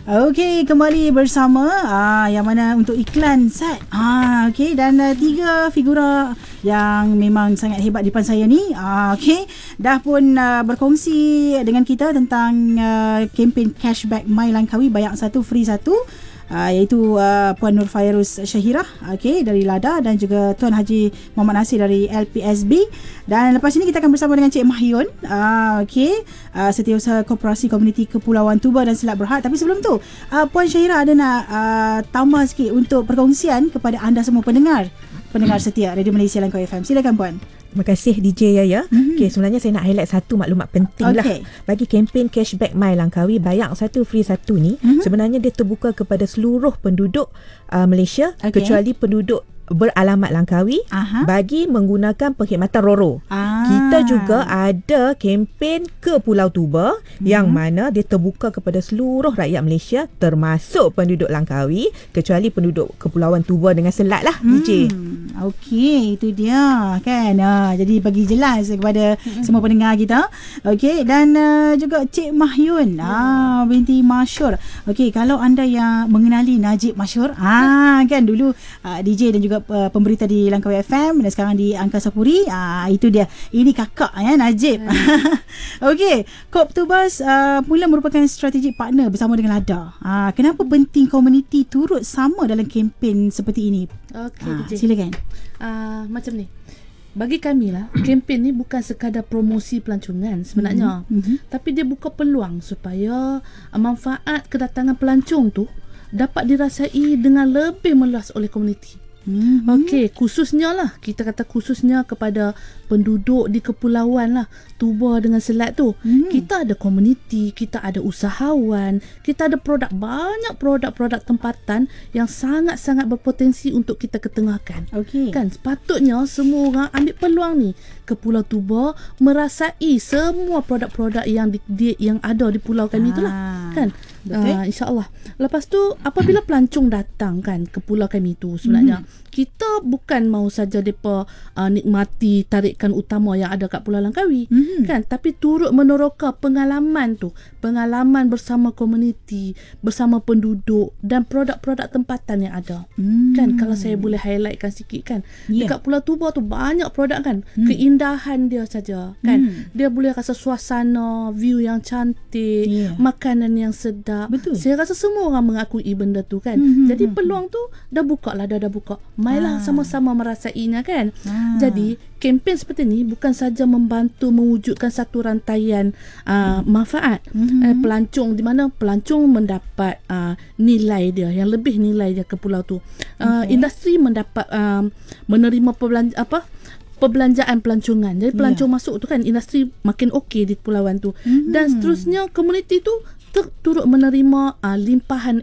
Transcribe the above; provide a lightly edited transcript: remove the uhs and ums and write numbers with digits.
Okey, kembali bersama yang mana untuk iklan set. Okey, dan 3 figura yang memang sangat hebat di depan saya ni. Okey, dah pun berkongsi dengan kita tentang kempen cashback My Langkawi bayar 1 free 1. Iaitu Puan Nur Fairuz Syahirah, okey, dari LADA, dan juga Tuan Haji Muhammad Nasir dari LPSB. Dan lepas ini kita akan bersama dengan Cik Mahyun, okey, Setiausaha Koperasi Komuniti Kepulauan Tuba dan Selat Berhad. Tapi sebelum tu, Puan Syahirah ada nak tambah sikit untuk perkongsian kepada anda semua pendengar setia Radio Malaysia Langkawi FM. Silakan Puan. Terima kasih DJ Yaya. Okey, sebenarnya saya nak highlight satu maklumat penting lah. Bagi kempen cashback My Langkawi bayar 1 free 1 ni, sebenarnya dia terbuka kepada seluruh penduduk Malaysia, kecuali penduduk beralamat Langkawi bagi menggunakan perkhidmatan RORO. Kita juga ada kempen ke Pulau Tuba yang mana dia terbuka kepada seluruh rakyat Malaysia termasuk penduduk Langkawi, kecuali penduduk Kepulauan Tuba dengan Selat lah DJ. Okey, itu dia kan. Jadi bagi jelas kepada semua pendengar kita. Okey, dan juga Cik Mahyun binti Masyur. Okey, kalau anda yang mengenali Najib Masyur, kan dulu DJ dan juga pemberita di Langkawi FM dan sekarang di Angkasa Puri. Itu dia. Ini kakak Najib. Okey, Koptubas mula merupakan strategic partner bersama dengan LADA. Kenapa penting komuniti turut sama dalam kempen seperti ini? Okey, silakan. Macam ni. Bagi kami lah, kempen ni bukan sekadar promosi pelancongan sebenarnya. Tapi dia buka peluang supaya manfaat kedatangan pelancong tu dapat dirasai dengan lebih meluas oleh komuniti. Okey, khususnya lah, kita kata khususnya kepada penduduk di kepulauan lah, Tuba dengan Selat tu. Kita ada komuniti, kita ada usahawan, kita ada banyak produk-produk tempatan yang sangat-sangat berpotensi untuk kita ketengahkan. Kan sepatutnya semua orang ambil peluang ni ke Pulau Tuba, merasai semua produk-produk yang yang ada di pulau kami tu lah. Kan? InsyaAllah. Lepas tu apabila pelancong datang kan ke pulau kami tu, sebenarnya kita bukan mau saja mereka nikmati tarikan utama yang ada kat Pulau Langkawi, kan, tapi turut meneroka pengalaman bersama komuniti, bersama penduduk dan produk-produk tempatan yang ada. Kan, kalau saya boleh highlightkan sikit kan, dekat Pulau Tuba tu banyak produk kan, keindahan dia saja kan, dia boleh rasa suasana, view yang cantik, makanan yang sedap. Betul. Saya rasa semua orang mengakui benda tu kan. Jadi peluang tu dah buka. Mailah sama-sama merasainya kan. Jadi kempen seperti ni bukan saja membantu mewujudkan satu rantaian manfaat pelancong, di mana pelancong mendapat nilai dia yang lebih nilai dia ke pulau tu. Industri mendapat menerima perbelanjaan pelancongan. Jadi pelancong masuk tu kan, industri makin okey di kepulauan tu. Dan seterusnya komuniti tu turut menerima limpahan